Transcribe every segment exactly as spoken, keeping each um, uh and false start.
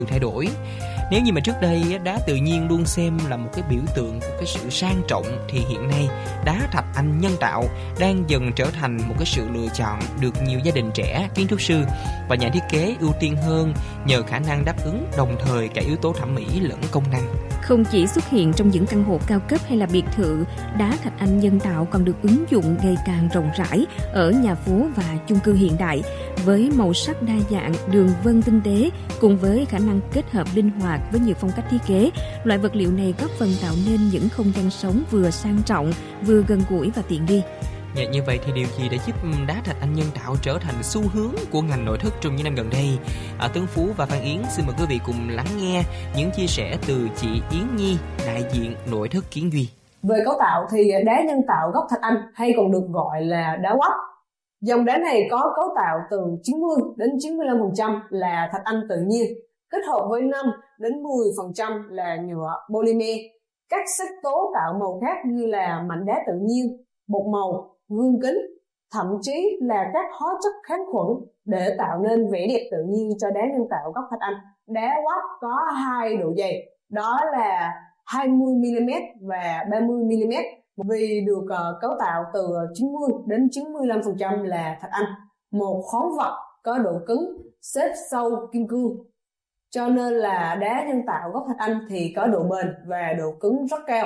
thay đổi. Nếu như mà trước đây đá tự nhiên luôn xem là một cái biểu tượng của cái sự sang trọng, thì hiện nay đá thạch anh nhân tạo đang dần trở thành một cái sự lựa chọn được nhiều gia đình trẻ, kiến trúc sư và nhà thiết kế ưu tiên hơn, nhờ khả năng đáp ứng đồng thời cả yếu tố thẩm mỹ lẫn công năng. Không chỉ xuất hiện trong những căn hộ cao cấp hay là biệt thự, đá thạch anh nhân tạo còn được ứng dụng ngày càng rộng rãi ở nhà phố và chung cư hiện đại. Với màu sắc đa dạng, đường vân tinh tế cùng với khả năng kết hợp linh hoạt với nhiều phong cách thiết kế, loại vật liệu này góp phần tạo nên những không gian sống vừa sang trọng, vừa gần gũi và tiện nghi. Dạ, như vậy thì điều gì đã giúp đá thạch anh nhân tạo trở thành xu hướng của ngành nội thất trong những năm gần đây? À, Tuấn Phú và Phan Yến xin mời quý vị cùng lắng nghe những chia sẻ từ chị Yến Nhi, đại diện nội thất Kiến Duy. Về cấu tạo thì đá nhân tạo gốc thạch anh hay còn được gọi là đá quắp. Dòng đá này có cấu tạo từ chín mươi đến chín mươi lăm phần trăm là thạch anh tự nhiên, kết hợp với năm đến mười phần trăm là nhựa polymer. Các sắc tố tạo màu khác như là mảnh đá tự nhiên, bột màu, gương kính, thậm chí là các hóa chất kháng khuẩn để tạo nên vẻ đẹp tự nhiên cho đá nhân tạo gốc thạch anh. Đá quắp có hai độ dày, đó là hai mươi mi li mét và ba mươi mi li mét, vì được uh, cấu tạo từ chín mươi đến chín mươi lăm phần trăm là thạch anh, một khoáng vật có độ cứng xếp sâu kim cương. Cho nên là đá nhân tạo gốc thạch anh thì có độ bền và độ cứng rất cao.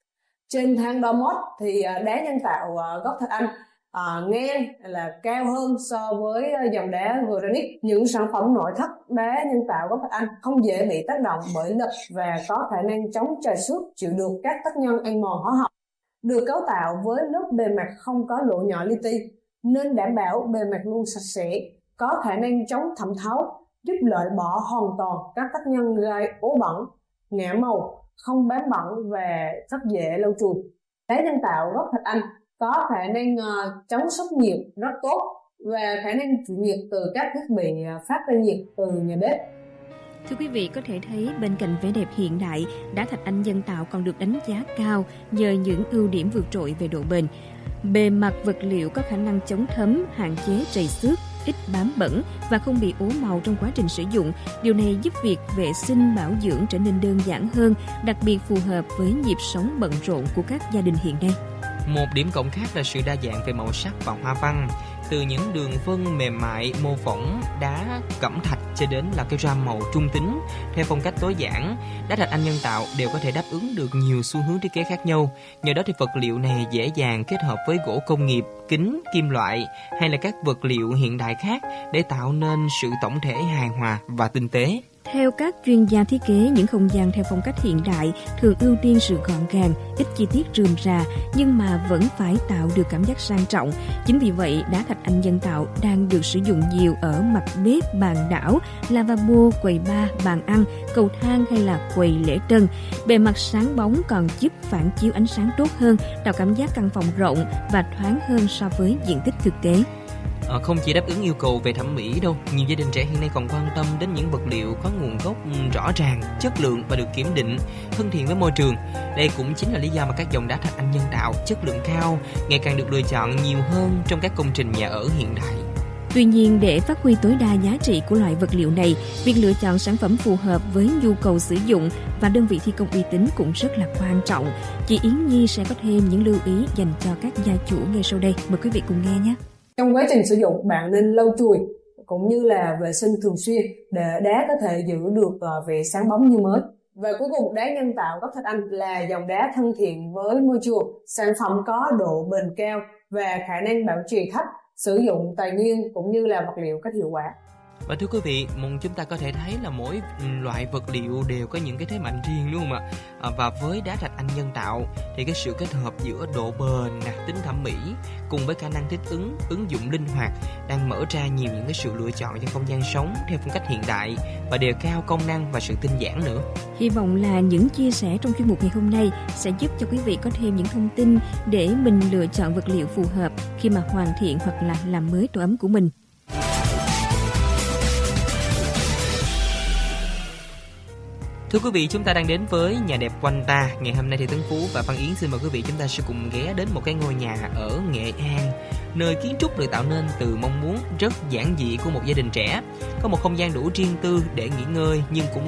Trên thang đo mốt thì đá nhân tạo gốc thạch anh à, ngang là cao hơn so với dòng đá granite. Những sản phẩm nội thất đá nhân tạo gốc thạch anh không dễ bị tác động bởi lực và có khả năng chống trầy xước, chịu được các tác nhân ăn mòn hóa học. Được cấu tạo với lớp bề mặt không có lỗ nhỏ li ti nên đảm bảo bề mặt luôn sạch sẽ, có khả năng chống thẩm thấu, giúp loại bỏ hoàn toàn các tác nhân gây ố bẩn, ngả màu, không bám bẩn và rất dễ lau chùi. Đá nhân tạo gốc thạch anh có khả năng uh, chống sốc nhiệt rất tốt và khả năng chịu nhiệt từ các thiết bị phát ra nhiệt từ nhà bếp. Thưa quý vị, có thể thấy bên cạnh vẻ đẹp hiện đại, đá thạch anh nhân tạo còn được đánh giá cao nhờ những ưu điểm vượt trội về độ bền. Bề mặt vật liệu có khả năng chống thấm, hạn chế trầy xước, ít bám bẩn và không bị ố màu trong quá trình sử dụng. Điều này giúp việc vệ sinh bảo dưỡng trở nên đơn giản hơn, đặc biệt phù hợp với nhịp sống bận rộn của các gia đình hiện nay. Một điểm cộng khác là sự đa dạng về màu sắc và hoa văn, từ những đường vân mềm mại mô phỏng đá cẩm thạch cho đến là cái ram màu trung tính theo phong cách tối giản. Đá thạch anh nhân tạo đều có thể đáp ứng được nhiều xu hướng thiết kế khác nhau. Nhờ đó thì vật liệu này dễ dàng kết hợp với gỗ công nghiệp, kính, kim loại hay là các vật liệu hiện đại khác để tạo nên sự tổng thể hài hòa và tinh tế. Theo các chuyên gia thiết kế, những không gian theo phong cách hiện đại thường ưu tiên sự gọn gàng, ít chi tiết rườm rà nhưng mà vẫn phải tạo được cảm giác sang trọng. Chính vì vậy, đá thạch anh nhân tạo đang được sử dụng nhiều ở mặt bếp, bàn đảo, lavabo, quầy bar, bàn ăn, cầu thang hay là quầy lễ tân. Bề mặt sáng bóng còn giúp phản chiếu ánh sáng tốt hơn, tạo cảm giác căn phòng rộng và thoáng hơn so với diện tích thực tế. À, không chỉ đáp ứng yêu cầu về thẩm mỹ đâu, nhiều gia đình trẻ hiện nay còn quan tâm đến những vật liệu có nguồn gốc rõ ràng, chất lượng và được kiểm định, thân thiện với môi trường. Đây cũng chính là lý do mà các dòng đá thạch anh nhân tạo chất lượng cao ngày càng được lựa chọn nhiều hơn trong các công trình nhà ở hiện đại. Tuy nhiên, để phát huy tối đa giá trị của loại vật liệu này, việc lựa chọn sản phẩm phù hợp với nhu cầu sử dụng và đơn vị thi công uy tín cũng rất là quan trọng. Chị Yến Nhi sẽ có thêm những lưu ý dành cho các gia chủ ngay sau đây. Mời quý vị cùng nghe nhé. Trong quá trình sử dụng, bạn nên lau chùi cũng như là vệ sinh thường xuyên để đá có thể giữ được vẻ sáng bóng như mới. Và cuối cùng, đá nhân tạo gốc thạch anh là dòng đá thân thiện với môi trường, sản phẩm có độ bền cao và khả năng bảo trì thấp, sử dụng tài nguyên cũng như là vật liệu cách hiệu quả. Và thưa quý vị, chúng ta có thể thấy là mỗi loại vật liệu đều có những cái thế mạnh riêng, đúng không ạ? À, và với đá thạch anh nhân tạo thì cái sự kết hợp giữa độ bền, tính thẩm mỹ cùng với khả năng thích ứng, ứng dụng linh hoạt đang mở ra nhiều những cái sự lựa chọn cho không gian sống theo phong cách hiện đại và đề cao công năng và sự tinh giản nữa. Hy vọng là những chia sẻ trong chuyên mục ngày hôm nay sẽ giúp cho quý vị có thêm những thông tin để mình lựa chọn vật liệu phù hợp khi mà hoàn thiện hoặc là làm mới tổ ấm của mình. Thưa quý vị, chúng ta đang đến với nhà đẹp quanh ta. Ngày hôm nay thì Tấn Phú và Văn Yến xin mời quý vị chúng ta sẽ cùng ghé đến một cái ngôi nhà ở Nghệ An, nơi kiến trúc được tạo nên từ mong muốn rất giản dị của một gia đình trẻ, có một không gian đủ riêng tư để nghỉ ngơi nhưng cũng